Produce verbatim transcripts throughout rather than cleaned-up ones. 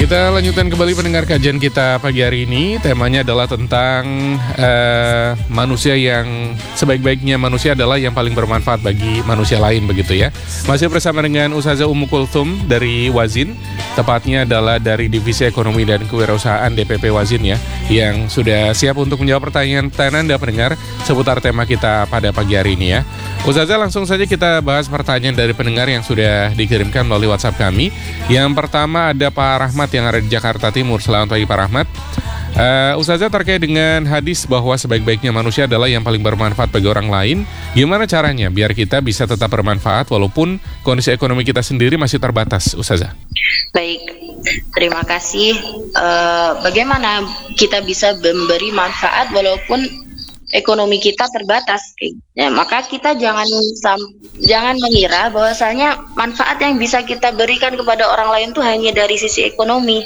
Kita lanjutkan kembali pendengar kajian kita pagi hari ini. Temanya adalah tentang uh, manusia yang sebaik-baiknya manusia adalah yang paling bermanfaat bagi manusia lain, begitu ya. Masih bersama dengan Ustazah Ummu Kulthum dari Wazin, tepatnya adalah dari Divisi Ekonomi dan Kewirausahaan D P P Wazin ya, yang sudah siap untuk menjawab pertanyaan-pertanyaan Anda pendengar seputar tema kita pada pagi hari ini ya. Ustazah, langsung saja kita bahas pertanyaan dari pendengar yang sudah dikirimkan melalui WhatsApp kami. Yang pertama ada Pak Rahmat yang ada di Jakarta Timur. Selamat pagi Pak Rahmat. uh, Ustazah, terkait dengan hadis bahwa sebaik-baiknya manusia adalah yang paling bermanfaat bagi orang lain, gimana caranya biar kita bisa tetap bermanfaat walaupun kondisi ekonomi kita sendiri masih terbatas, Ustazah? Baik, terima kasih. uh, Bagaimana kita bisa memberi manfaat walaupun ekonomi kita terbatas, ya, maka kita jangan jangan mengira bahwasanya manfaat yang bisa kita berikan kepada orang lain itu hanya dari sisi ekonomi.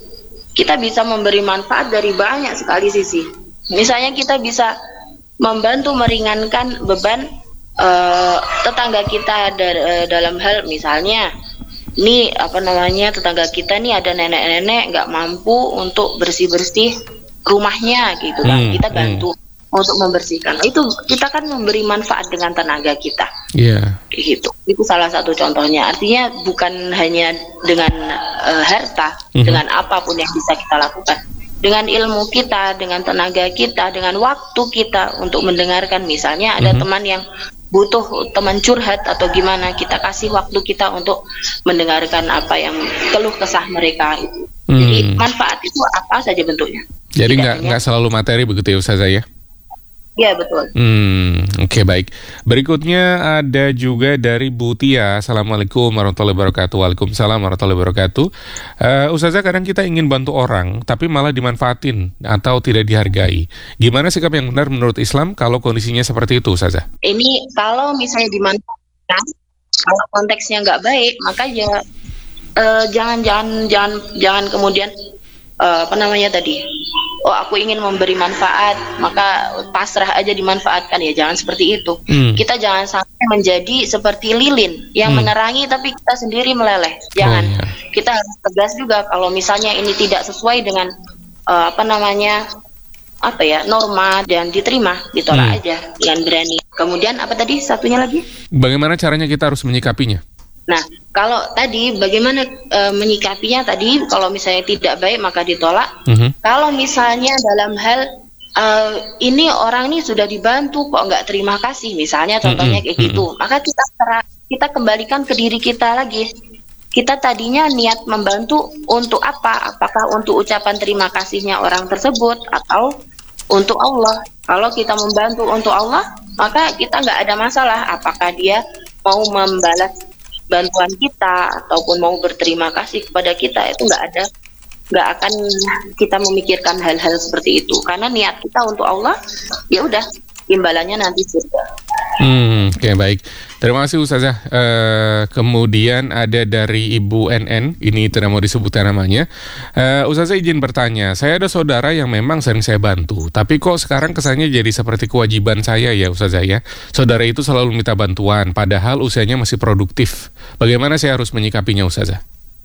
Kita bisa memberi manfaat dari banyak sekali sisi. Misalnya kita bisa membantu meringankan beban uh, tetangga kita dar- uh, dalam hal misalnya, ini apa namanya tetangga kita nih ada nenek-nenek nggak mampu untuk bersih-bersih rumahnya gitu kan, hmm, kita bantu. Hmm. Untuk membersihkan, itu kita kan memberi manfaat dengan tenaga kita. Iya. Yeah. Gitu. Itu salah satu contohnya. Artinya bukan hanya dengan uh, harta, mm-hmm. dengan apapun yang bisa kita lakukan. Dengan ilmu kita, dengan tenaga kita, dengan waktu kita untuk mendengarkan. Misalnya ada mm-hmm. teman yang butuh teman curhat atau gimana, kita kasih waktu kita untuk mendengarkan apa yang keluh kesah mereka itu. Mm. Jadi manfaat itu apa saja bentuknya. Jadi nggak nggak selalu materi begitu ya Ustazah ya? Iya betul. Hmm, Oke okay, baik. Berikutnya ada juga dari Bu Tia. Assalamualaikum warahmatullahi wabarakatuh. Waalaikumsalam warahmatullahi wabarakatuh. uh, Ustazah, kadang kita ingin bantu orang tapi malah dimanfaatin atau tidak dihargai. Gimana sikap yang benar menurut Islam kalau kondisinya seperti itu, Ustazah? Ini kalau misalnya dimanfaatkan, kalau konteksnya nggak baik, maka ya uh, jangan jangan jangan jangan kemudian uh, apa namanya tadi? Oh, aku ingin memberi manfaat, maka pasrah aja dimanfaatkan, ya jangan seperti itu. Hmm. Kita jangan sampai menjadi seperti lilin yang hmm. menerangi tapi kita sendiri meleleh. Jangan. Oh, iya. Kita harus tegas juga kalau misalnya ini tidak sesuai dengan uh, apa namanya apa ya norma dan diterima, ditolak hmm. aja dengan berani. Kemudian apa tadi satunya lagi? Bagaimana caranya kita harus menyikapinya? Nah, kalau tadi bagaimana e, menyikapinya tadi, kalau misalnya tidak baik maka ditolak. Mm-hmm. Kalau misalnya dalam hal e, ini orang ini sudah dibantu kok nggak terima kasih, misalnya contohnya mm-hmm. kayak gitu, maka kita kita kembalikan ke diri kita lagi. Kita tadinya niat membantu untuk apa? Apakah untuk ucapan terima kasihnya orang tersebut atau untuk Allah? Kalau kita membantu untuk Allah, maka kita nggak ada masalah. Apakah dia mau membalas bantuan kita ataupun mau berterima kasih kepada kita, itu nggak ada, nggak akan kita memikirkan hal-hal seperti itu karena niat kita untuk Allah, ya udah imbalannya nanti surga. Hmm, Oke okay, baik, terima kasih Ustazah. Uh, kemudian ada dari Ibu N N, ini tidak mau disebutkan namanya. uh, Ustazah izin bertanya, saya ada saudara yang memang sering saya bantu, tapi kok sekarang kesannya jadi seperti kewajiban saya ya Ustazah ya. Saudara itu selalu minta bantuan, padahal usianya masih produktif. Bagaimana saya harus menyikapinya Ustazah?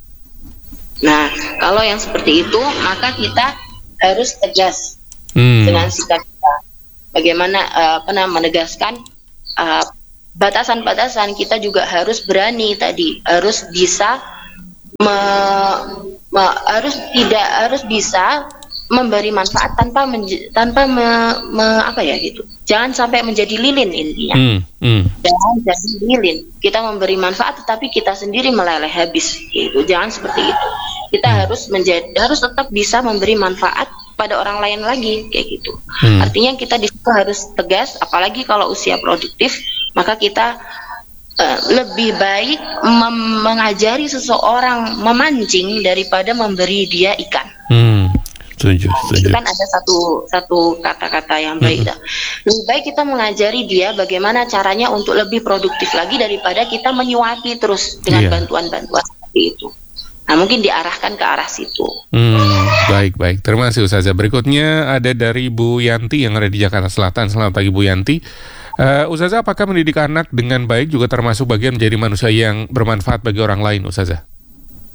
Nah, kalau yang seperti itu, maka kita harus tegas hmm. dengan sikap kita. Bagaimana uh, pernah menegaskan uh, batasan-batasan, kita juga harus berani tadi, harus bisa me, me, harus tidak harus bisa memberi manfaat tanpa menj- tanpa me, me, apa ya gitu. Jangan sampai menjadi lilin intinya. Hmm, hmm. Jangan jadi lilin. Kita memberi manfaat tetapi kita sendiri meleleh habis gitu. Jangan seperti itu. Kita hmm. harus menjadi harus tetap bisa memberi manfaat pada orang lain lagi kayak gitu. Hmm. Artinya kita di situ harus tegas, apalagi kalau usia produktif, maka kita uh, lebih baik mem- mengajari seseorang memancing daripada memberi dia ikan. Hmm. Setuju, setuju. Itu kan ada satu satu kata-kata yang baik. Hmm. Lebih baik kita mengajari dia bagaimana caranya untuk lebih produktif lagi daripada kita menyuapi terus dengan yeah. bantuan-bantuan seperti itu. Nah, mungkin diarahkan ke arah situ. Hmm, baik, baik. Terima kasih Ustazah. Berikutnya ada dari Bu Yanti yang ada di Jakarta Selatan. Selamat pagi Bu Yanti. Uh, Ustazah, apakah mendidik anak dengan baik juga termasuk bagian menjadi manusia yang bermanfaat bagi orang lain, Ustazah?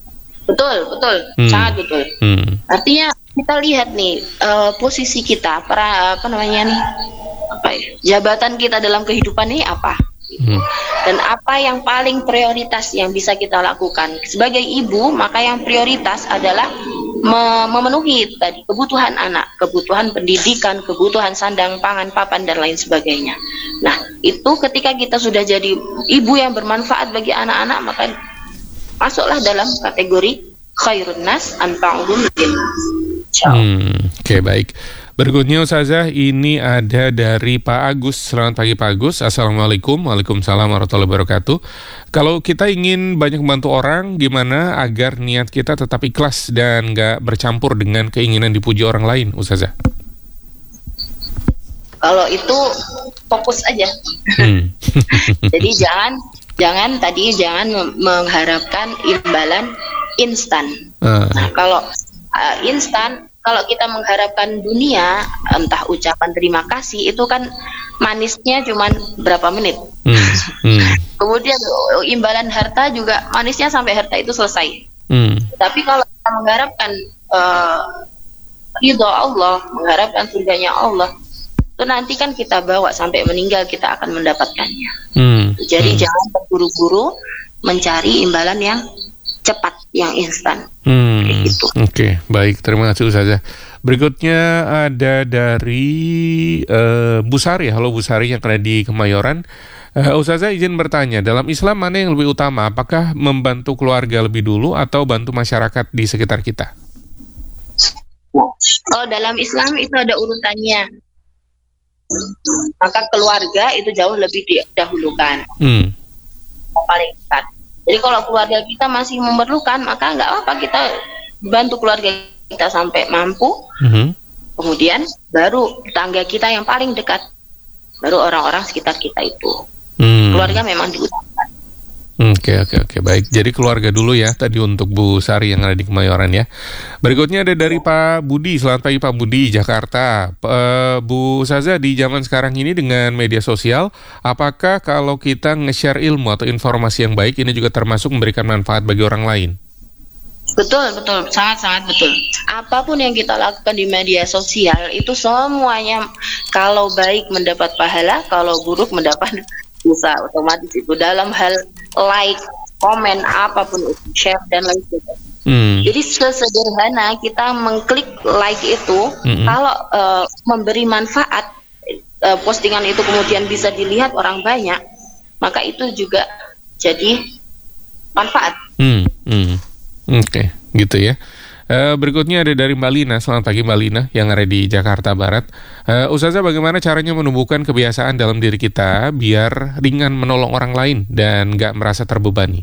Betul, betul, Hmm. sangat betul. Hmm. Artinya kita lihat nih eh, posisi kita, para apa namanya nih, apa ya, jabatan kita dalam kehidupan ini apa, Hmm. dan apa yang paling prioritas yang bisa kita lakukan sebagai ibu. Maka yang prioritas adalah me- memenuhi tadi kebutuhan anak, kebutuhan pendidikan, kebutuhan sandang, pangan, papan dan lain sebagainya. Nah, itu ketika kita sudah jadi ibu yang bermanfaat bagi anak-anak, maka masuklah dalam kategori khairun nas anfa'uhum linnas. Hmm. Oke, baik. Berikutnya Ustazah, ini ada dari Pak Agus. Selamat pagi Pak Agus. Assalamualaikum. Waalaikumsalam warahmatullahi wabarakatuh. Kalau kita ingin banyak membantu orang, gimana agar niat kita tetap ikhlas dan nggak bercampur dengan keinginan dipuji orang lain, Ustazah? Kalau itu fokus aja. Hmm. Jadi jangan jangan tadi jangan mem- mengharapkan imbalan instan. Ah. Nah, kalau uh, instan, kalau kita mengharapkan dunia, entah ucapan terima kasih, itu kan manisnya cuman berapa menit. Hmm. Hmm. Kemudian uh, imbalan harta juga manisnya sampai harta itu selesai. Hmm. Tapi kalau kita mengharapkan uh, ridho Allah, mengharapkan surganya Allah, itu nanti kan kita bawa sampai meninggal, kita akan mendapatkannya. Hmm. Jadi Hmm. jangan terburu-buru mencari imbalan yang cepat, yang instan. Hmm. Kayak gitu. Oke, baik. Terima kasih Ustazah. Berikutnya ada dari uh, Bu Sari. Halo Bu Sari yang ada di Kemayoran. Uh, Ustazah izin bertanya, dalam Islam mana yang lebih utama? Apakah membantu keluarga lebih dulu atau bantu masyarakat di sekitar kita? Oh, dalam Islam itu ada urutannya. Maka keluarga itu jauh lebih didahulukan, Hmm. yang paling dekat. Jadi kalau keluarga kita masih memerlukan, maka nggak apa-apa kita bantu keluarga kita sampai mampu. Mhm. Kemudian baru tetangga kita yang paling dekat, baru orang-orang sekitar kita itu. Hmm. Keluarga memang diutamakan. Oke, oke, oke. Baik, jadi keluarga dulu ya tadi untuk Bu Sari yang ada di Kemayoran ya. Berikutnya ada dari Pak Budi. Selamat pagi Pak Budi, Jakarta. P- eh, Bu Ustazah, di zaman sekarang ini dengan media sosial, apakah kalau kita nge-share ilmu atau informasi yang baik ini juga termasuk memberikan manfaat bagi orang lain? Betul, betul, sangat-sangat betul. Apapun yang kita lakukan di media sosial itu semuanya, kalau baik mendapat pahala, kalau buruk mendapat dosa otomatis itu. Dalam hal like, komen, apapun itu, share dan lain sebagainya. Hmm. Jadi sesederhana kita mengklik like itu, Mm-mm. kalau uh, memberi manfaat, uh, postingan itu kemudian bisa dilihat orang banyak, maka itu juga jadi manfaat. Hmm. Hmm. Oke, gitu ya. Eh, berikutnya ada dari Mbak Lina. Selamat pagi Mbak Lina yang ada di Jakarta Barat. Eh, Ustazah, bagaimana caranya menumbuhkan kebiasaan dalam diri kita biar ringan menolong orang lain dan nggak merasa terbebani?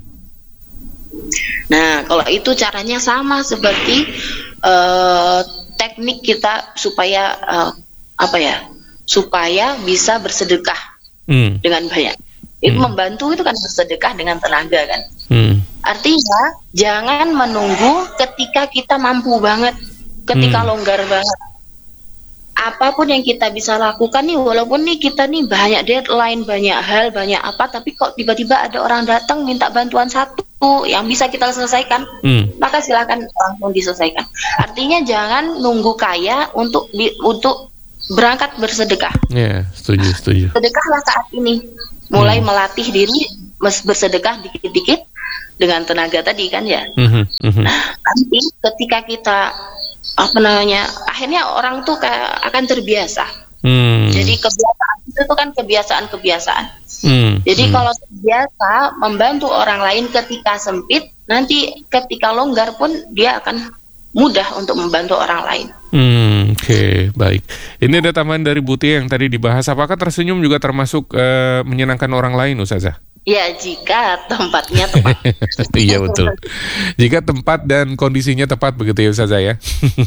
Nah, kalau itu caranya sama seperti uh, teknik kita supaya uh, apa ya, supaya bisa bersedekah Hmm. dengan banyak. Itu Hmm. membantu itu kan bersedekah dengan tenaga kan. Hmm. Artinya jangan menunggu ketika kita mampu banget, ketika Hmm. longgar banget. Apapun yang kita bisa lakukan nih, walaupun nih kita nih banyak deadline, banyak hal, banyak apa, tapi kok tiba-tiba ada orang datang minta bantuan satu yang bisa kita selesaikan, Hmm. maka silakan langsung diselesaikan. Artinya jangan nunggu kaya untuk di, untuk berangkat bersedekah. Ya, setuju, setuju. Sedekahlah saat ini, mulai Hmm. melatih diri mes- bersedekah dikit-dikit dengan tenaga tadi kan ya. Mhm, mhm. Nanti ketika kita apa namanya, akhirnya orang tuh kayak akan terbiasa. Hmm. Jadi kebiasaan itu tuh kan kebiasaan-kebiasaan. Hmm. Jadi Hmm. kalau terbiasa membantu orang lain ketika sempit, nanti ketika longgar pun dia akan mudah untuk membantu orang lain. Hmm, oke, baik. Ini ada tambahan dari Buti yang tadi dibahas. Apakah tersenyum juga termasuk eh, menyenangkan orang lain, Ustazah? Ya, jika tempatnya tepat. Iya, betul. Jika tempat dan kondisinya tepat begitu ya Ustazah ya.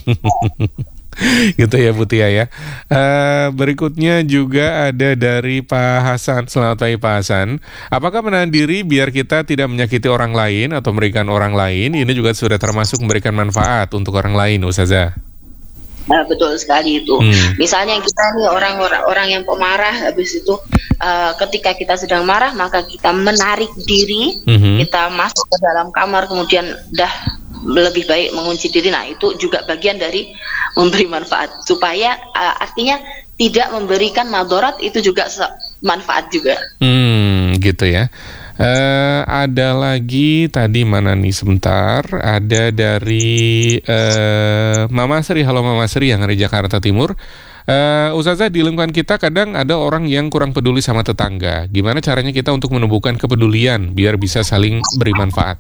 Gitu ya Bu Tia ya. Eh, berikutnya juga ada dari Pak Hasan. Selamat pagi Pak Hasan. Apakah menahan diri biar kita tidak menyakiti orang lain atau merugikan orang lain, ini juga sudah termasuk memberikan manfaat untuk orang lain, Ustazah? Nah, betul sekali itu. Hmm. Misalnya kita nih orang-orang orang yang pemarah, habis itu uh, ketika kita sedang marah, maka kita menarik diri, Mhm. kita masuk ke dalam kamar, kemudian dah lebih baik mengunci diri. Nah, itu juga bagian dari memberi manfaat supaya uh, artinya tidak memberikan madarat, itu juga manfaat juga. Hmm, gitu ya. Uh, ada lagi tadi mana nih sebentar, ada dari uh, Mama Sri. Halo Mama Sri yang dari Jakarta Timur. uh, Ustazah, di lingkungan kita kadang ada orang yang kurang peduli sama tetangga. Gimana caranya kita untuk menumbuhkan kepedulian biar bisa saling beri manfaat?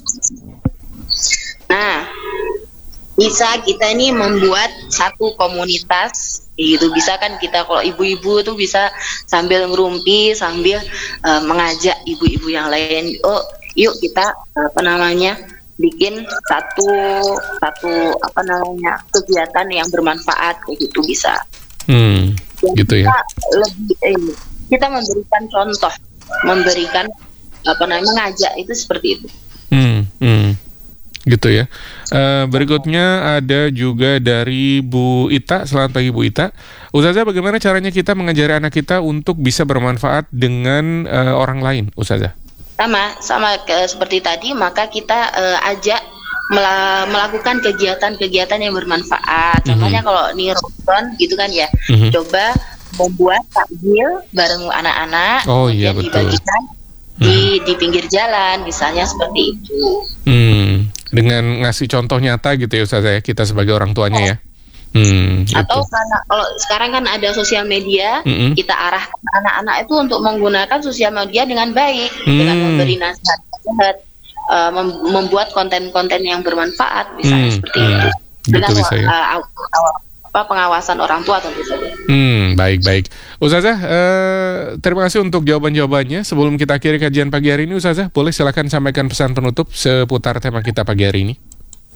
Nah, bisa kita ini membuat satu komunitas gitu. Bisa kan kita, kalau ibu-ibu tuh bisa sambil ngerumpi, sambil uh, mengajak ibu-ibu yang lain, oh yuk kita apa namanya bikin satu satu apa namanya kegiatan yang bermanfaat kayak gitu, bisa. Hmm, jadi gitu ya. Kita lebih eh, kita memberikan contoh, memberikan apa namanya mengajak, itu seperti itu. Hmm, hmm. Gitu ya. Uh, berikutnya ada juga dari Bu Ita. Selamat pagi Bu Ita. Ustazah, bagaimana caranya kita mengajari anak kita untuk bisa bermanfaat dengan uh, orang lain, Ustazah? Sama, sama ke, seperti tadi, maka kita uh, ajak mela- melakukan kegiatan-kegiatan yang bermanfaat. Contohnya mm-hmm. kalau nih Ramadan gitu kan ya, mm-hmm. coba membuat takjil bareng anak-anak, oh iya betul, dibagikan mm-hmm. di di pinggir jalan, misalnya seperti itu. Hmm. Dengan ngasih contoh nyata gitu ya Ustazah ya, kita sebagai orang tuanya oh. ya. Hmm, Atau gitu. karena kalau sekarang kan ada sosial media, mm-hmm. kita arahkan anak-anak itu untuk menggunakan sosial media dengan baik, mm. dengan memberi nasihat, uh, mem- membuat konten-konten yang bermanfaat, misalnya mm. seperti mm. itu. Dengan gitu ya. uh, uh, apa, pengawasan orang tua tentu saja. Hmm, baik-baik. Ustazah, uh, terima kasih untuk jawaban-jawabannya. Sebelum kita akhiri kajian pagi hari ini, Ustazah, boleh silakan sampaikan pesan penutup seputar tema kita pagi hari ini.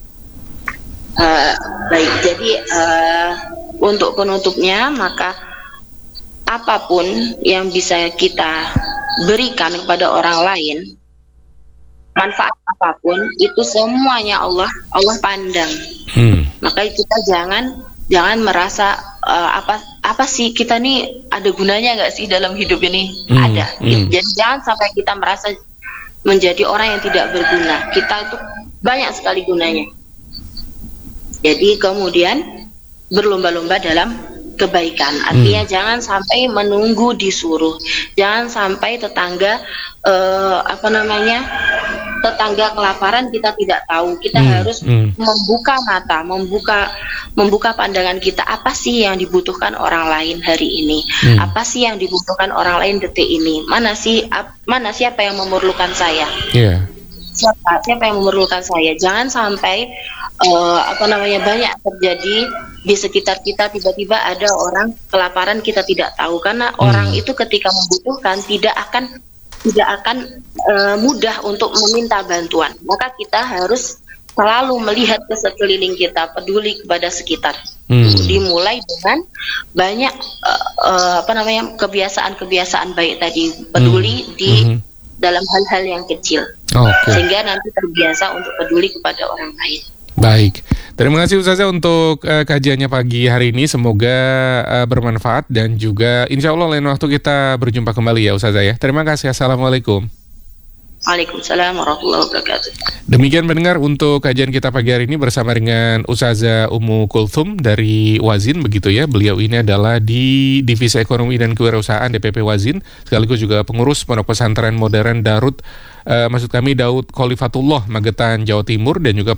Uh, baik, jadi uh, untuk penutupnya, maka apapun yang bisa kita berikan kepada orang lain, manfaat apapun, itu semuanya Allah Allah pandang. Hmm. Maka kita jangan jangan merasa uh, apa apa sih kita nih ada gunanya nggak sih dalam hidup ini? Hmm. Ada. Hmm. Jadi jangan sampai kita merasa menjadi orang yang tidak berguna. Kita itu banyak sekali gunanya. Jadi kemudian berlomba-lomba dalam kebaikan. Artinya hmm. jangan sampai menunggu disuruh. Jangan sampai tetangga uh, apa namanya tetangga kelaparan kita tidak tahu. Kita hmm. harus hmm. membuka mata, membuka membuka pandangan kita. Apa sih yang dibutuhkan orang lain hari ini? Hmm. Apa sih yang dibutuhkan orang lain detik ini? Mana sih ap, mana siapa yang memerlukan saya? Yeah. Siapa siapa yang memerlukan saya? Jangan sampai uh, apa namanya banyak terjadi di sekitar kita, tiba-tiba ada orang kelaparan kita tidak tahu, karena hmm. orang itu ketika membutuhkan tidak akan tidak akan uh, mudah untuk meminta bantuan. Maka kita harus selalu melihat ke sekeliling kita, peduli kepada sekitar. Hmm. Dimulai dengan banyak uh, uh, apa namanya kebiasaan-kebiasaan baik tadi, peduli hmm. di hmm. dalam hal-hal yang kecil. Okay. Sehingga nanti terbiasa untuk peduli kepada orang lain. Baik, terima kasih Ustazah untuk uh, kajiannya pagi hari ini. Semoga uh, bermanfaat dan juga insya Allah lain waktu kita berjumpa kembali ya Ustazah ya. Terima kasih. Assalamualaikum. Waalaikumsalam warahmatullahi wabarakatuh. Demikian pendengar untuk kajian kita pagi hari ini bersama dengan Ustazah Ummu Kulthum dari Wazin begitu ya. Beliau ini adalah di Divisi Ekonomi dan Kewirausahaan D P P Wazin, sekaligus juga pengurus Pondok Pesantren Modern Darut, uh, maksud kami Daud Khalifatullah, Magetan, Jawa Timur, dan juga